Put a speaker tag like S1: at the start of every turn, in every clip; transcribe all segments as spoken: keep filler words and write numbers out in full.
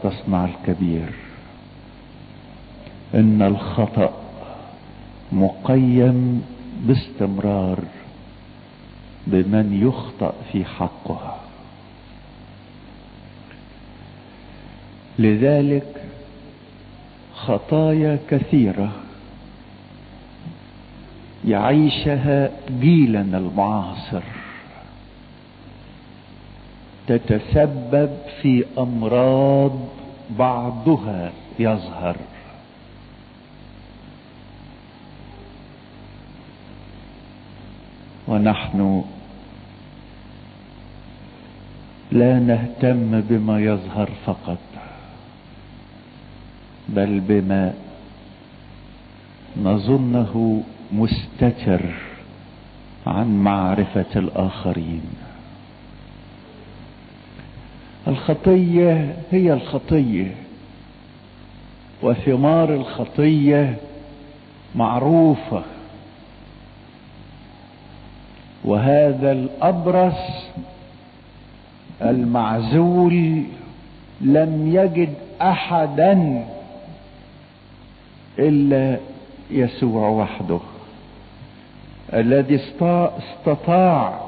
S1: تصنع الكبير. ان الخطأ مقيم باستمرار بمن يخطأ في حقه. لذلك خطايا كثيرة يعيشها جيلنا المعاصر تتسبب في امراض بعضها يظهر. ونحن لا نهتم بما يظهر فقط، بل بما نظنه مستتر عن معرفة الآخرين. الخطية هي الخطية، وثمار الخطية معروفة. وهذا الأبرص المعزول لم يجد أحدا إلا يسوع وحده، الذي استطاع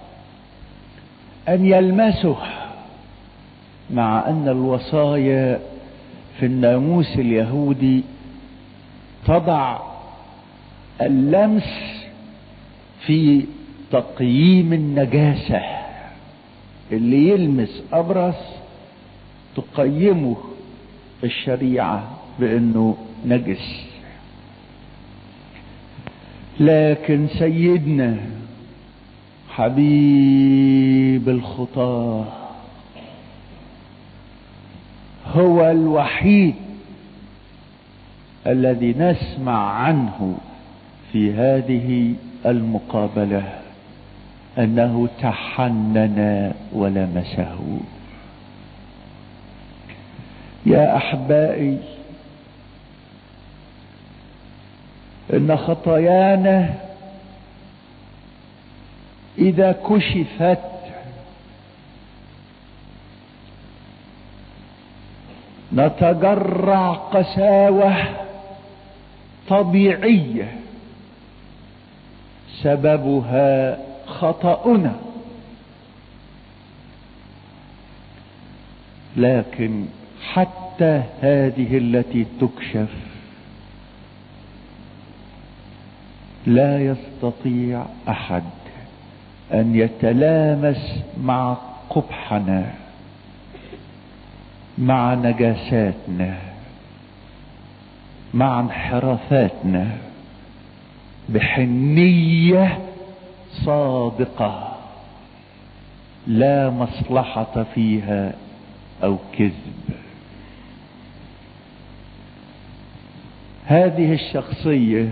S1: أن يلمسه، مع أن الوصايا في الناموس اليهودي تضع اللمس في تقييم النجاسة. اللي يلمس أبرص تقيمه الشريعة بأنه نجس. لكن سيدنا حبيب الخطاة هو الوحيد الذي نسمع عنه في هذه المقابلة أنه تحنن ولمسه. يا أحبائي، إن خطايانا إذا كشفت نتجرع قساوة طبيعية سببها خطأنا. لكن حتى هذه التي تكشف لا يستطيع أحد أن يتلامس مع قبحنا، مع نجاساتنا، مع انحرافاتنا بحنية صادقة لا مصلحة فيها أو كذب. هذه الشخصية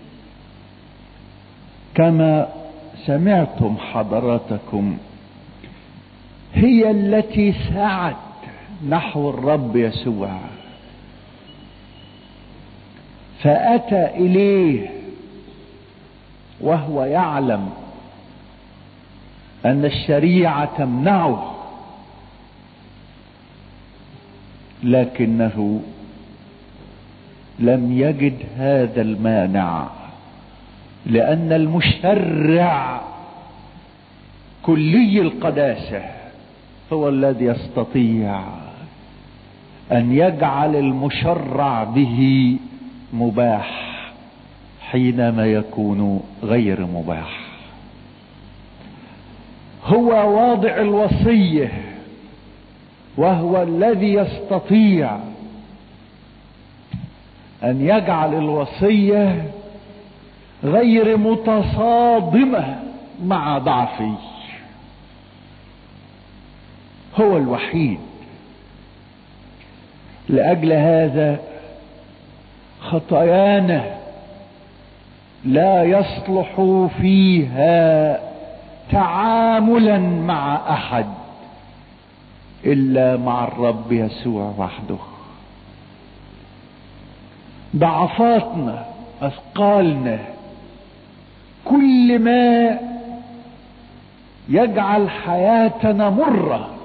S1: كما سمعتم حضراتكم هي التي سعت نحو الرب يسوع، فأتى إليه وهو يعلم أن الشريعة تمنعه، لكنه لم يجد هذا المانع، لأن المشرع كلي القداسة هو الذي يستطيع أن يجعل المشرع به مباح حينما يكون غير مباح. هو واضع الوصية، وهو الذي يستطيع أن يجعل الوصية غير متصادمة مع ضعفي. هو الوحيد. لأجل هذا خطايانا لا يصلح فيها تعاملا مع أحد إلا مع الرب يسوع وحده. ضعفاتنا، أثقالنا، كل ما يجعل حياتنا مرة